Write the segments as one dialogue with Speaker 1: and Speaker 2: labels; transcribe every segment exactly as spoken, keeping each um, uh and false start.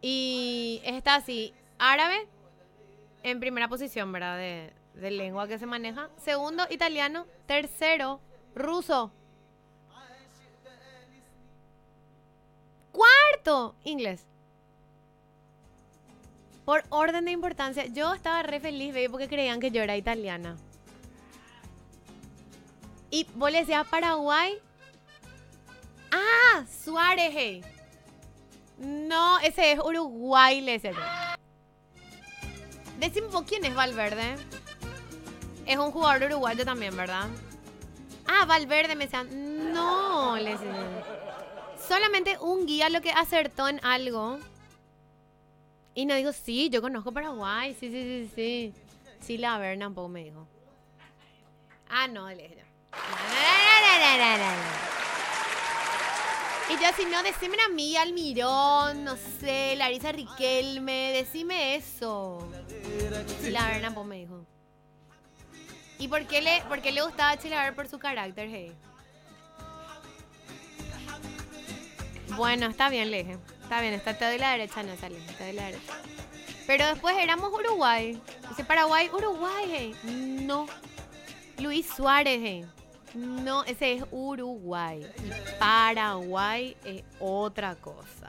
Speaker 1: Y está así, árabe en primera posición, ¿verdad? De, de lengua que se maneja. Segundo, italiano. Tercero, ruso. Cuarto, inglés. Por orden de importancia. Yo estaba re feliz, baby, porque creían que yo era italiana. Y vos le decías Paraguay. Ah, Suárez, hey. No, ese es Uruguay, le decía yo. Decime vos, ¿quién es Valverde? Es un jugador uruguayo también, ¿verdad? Ah, Valverde, me decían. No, le decía. Solamente un guía lo que acertó en algo. Y no digo, sí, yo conozco Paraguay. Sí, sí, sí, sí. Sí, la Berna un poco me dijo. Ah, no, le dije. Y yo, si no, decime a mí, Almirón, no sé, Larisa Riquelme, decime eso. Sí, la Berna un poco me dijo. ¿Y por qué le, por qué le gustaba Chilaver? Por su carácter, hey. Bueno, está bien, le dije. Está bien, está, te doy la derecha, no sale, te doy la derecha. Pero después éramos Uruguay. Dice Paraguay, Uruguay, hey. No. Luis Suárez, hey. No, ese es Uruguay. Y Paraguay es otra cosa.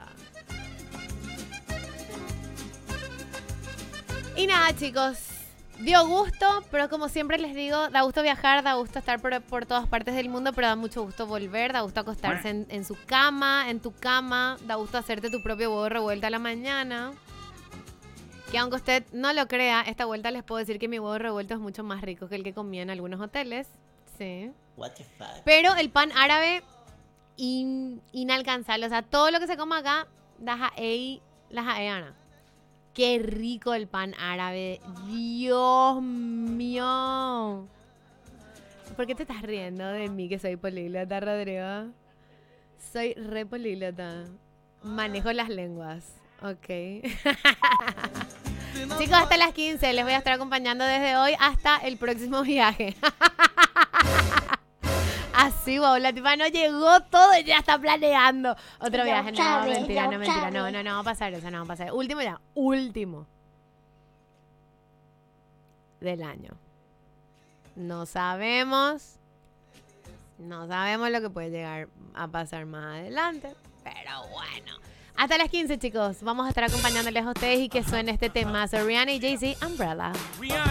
Speaker 1: Y nada, chicos. Dio gusto, pero como siempre les digo, da gusto viajar, da gusto estar por, por todas partes del mundo, pero da mucho gusto volver, da gusto acostarse en, en su cama, en tu cama, da gusto hacerte tu propio huevo revuelto a la mañana. Que aunque usted no lo crea, esta vuelta les puedo decir que mi huevo revuelto es mucho más rico que el que comía en algunos hoteles. Sí.
Speaker 2: What the fuck?
Speaker 1: Pero el pan árabe, in, inalcanzable. O sea, todo lo que se coma acá, las hay, las hay, Ana. Qué rico el pan árabe. Dios mío. ¿Por qué te estás riendo de mí que soy políglota, Rodrigo? Soy re políglota. Manejo las lenguas. Ok. Chicos, hasta las quince. Les voy a estar acompañando desde hoy hasta el próximo viaje. Así, wow, la tipa no llegó todo y ya está planeando otro viaje. No,
Speaker 3: sabe,
Speaker 1: mentira,
Speaker 3: ya
Speaker 1: no, mentira.
Speaker 3: sabe.
Speaker 1: No, no, no va a pasar eso, no va a pasar. Último ya, último del año. No sabemos, no sabemos lo que puede llegar a pasar más adelante, pero bueno. Hasta las quince, chicos. Vamos a estar acompañándoles a ustedes y que suene este temazo. Rihanna y Jay-Z, Umbrella.